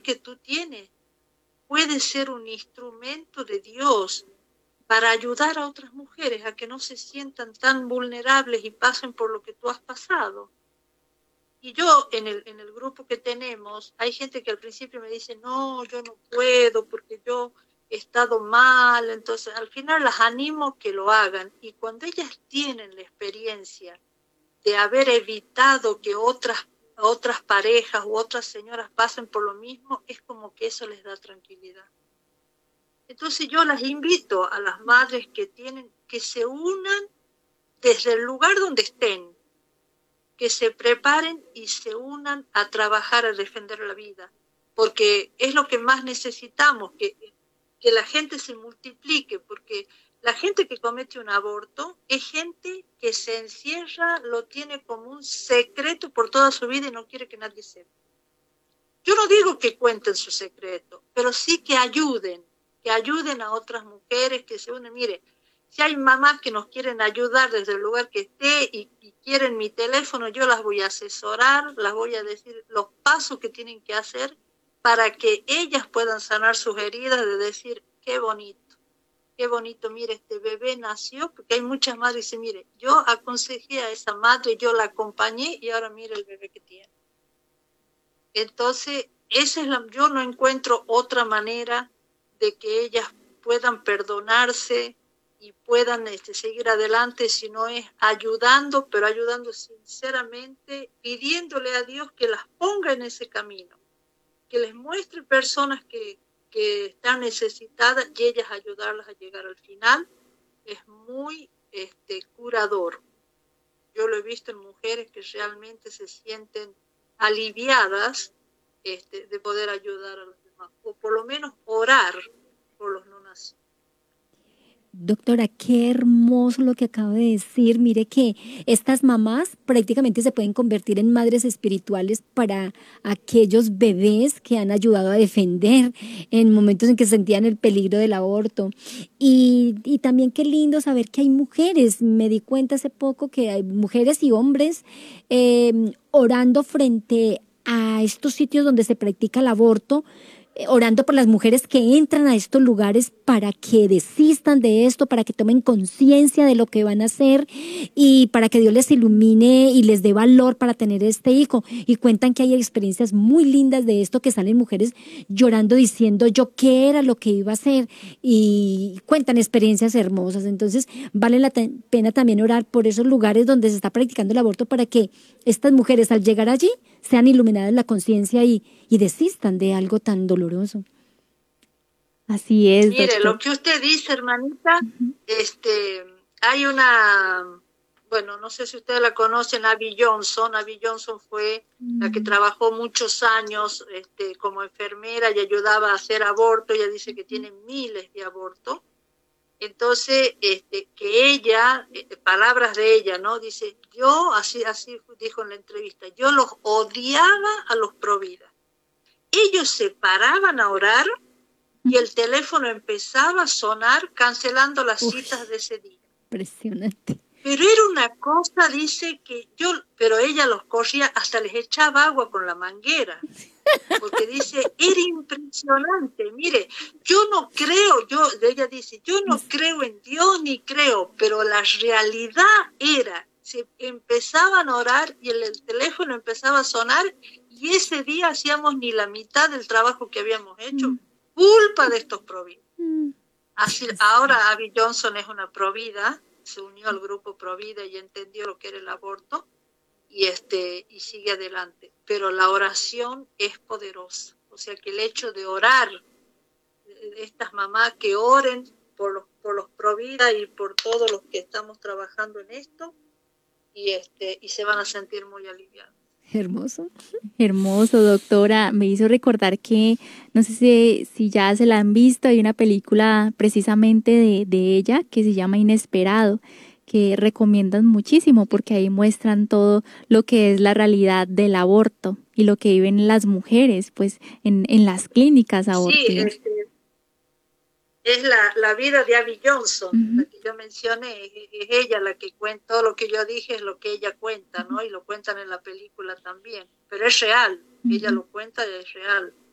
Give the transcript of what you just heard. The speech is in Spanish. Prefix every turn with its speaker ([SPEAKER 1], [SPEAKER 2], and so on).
[SPEAKER 1] que tú tienes puede ser un instrumento de Dios para ayudar a otras mujeres a que no se sientan tan vulnerables y pasen por lo que tú has pasado. Y yo, en el grupo que tenemos, hay gente que al principio me dice, no, yo no puedo porque yo he estado mal. Entonces, al final las animo que lo hagan. Y cuando ellas tienen la experiencia de haber evitado que otras parejas u otras señoras pasen por lo mismo, es como que eso les da tranquilidad. Entonces yo las invito a las madres que se unan desde el lugar donde estén, que se preparen y se unan a trabajar, a defender la vida, porque es lo que más necesitamos, que la gente se multiplique, porque la gente que comete un aborto es gente que se encierra, lo tiene como un secreto por toda su vida y no quiere que nadie sepa. Yo no digo que cuenten su secreto, pero sí que ayuden a otras mujeres que se unen. Mire, si hay mamás que nos quieren ayudar desde el lugar que esté y quieren mi teléfono, yo las voy a asesorar, las voy a decir los pasos que tienen que hacer para que ellas puedan sanar sus heridas, de decir, qué bonito, mire, este bebé nació, porque hay muchas madres que dicen, mire, yo aconsejé a esa madre, yo la acompañé y ahora mire el bebé que tiene. Entonces, yo no encuentro otra manera de que ellas puedan perdonarse y puedan seguir adelante, si no es ayudando, pero ayudando sinceramente, pidiéndole a Dios que las ponga en ese camino, que les muestre personas que están necesitadas y ellas ayudarlas a llegar al final. Es muy curador. Yo lo he visto en mujeres que realmente se sienten aliviadas de poder ayudar a los demás, o por lo menos orar por los no nacidos.
[SPEAKER 2] Doctora, qué hermoso lo que acaba de decir. Mire que estas mamás prácticamente se pueden convertir en madres espirituales para aquellos bebés que han ayudado a defender en momentos en que sentían el peligro del aborto. Y también qué lindo saber que hay mujeres. Me di cuenta hace poco que hay mujeres y hombres orando frente a estos sitios donde se practica el aborto, orando por las mujeres que entran a estos lugares para que desistan de esto, para que tomen conciencia de lo que van a hacer y para que Dios les ilumine y les dé valor para tener este hijo. Y cuentan que hay experiencias muy lindas de esto, que salen mujeres llorando diciendo yo qué era lo que iba a hacer, y cuentan experiencias hermosas. Entonces vale la pena también orar por esos lugares donde se está practicando el aborto, para que estas mujeres al llegar allí sean iluminadas en la conciencia y desistan de algo tan doloroso.
[SPEAKER 3] Así es,
[SPEAKER 1] Mire,
[SPEAKER 3] doctor.
[SPEAKER 1] lo que usted dice, hermanita, hay una, bueno, no sé si ustedes la conocen, Abby Johnson. Abby Johnson fue la que trabajó muchos años como enfermera y ayudaba a hacer aborto. Ella dice que tiene miles de abortos. Entonces, que ella, palabras de ella, ¿no? Dice, yo, así dijo en la entrevista, yo los odiaba a los pro-vida. Ellos se paraban a orar y el teléfono empezaba a sonar cancelando las citas de ese día.
[SPEAKER 2] Impresionante.
[SPEAKER 1] Pero era una cosa, dice, pero ella los corría, hasta les echaba agua con la manguera, porque dice, era impresionante. Mire, ella dice, yo no creo en Dios ni creo, pero la realidad era, se empezaban a orar y el teléfono empezaba a sonar, y ese día hacíamos ni la mitad del trabajo que habíamos hecho, culpa de estos pro-vida. Así, ahora Abby Johnson es una pro-vida, se unió al grupo pro-vida y entendió lo que era el aborto, y sigue adelante. Pero la oración es poderosa. O sea que el hecho de orar, estas mamás que oren por los pro-vida y por todos los que estamos trabajando en esto, y se van a sentir muy aliviados.
[SPEAKER 2] Hermoso.
[SPEAKER 3] Hermoso, doctora. Me hizo recordar que, no sé si ya se la han visto, hay una película precisamente de ella que se llama Inesperado, que recomiendan muchísimo porque ahí muestran todo lo que es la realidad del aborto y lo que viven las mujeres pues en las clínicas abortivas.
[SPEAKER 1] Sí, es la vida de Abby Johnson, la que yo mencioné, es ella la que cuenta, todo lo que yo dije es lo que ella cuenta, ¿no? Y lo cuentan en la película también, pero es real, ella lo cuenta y es real.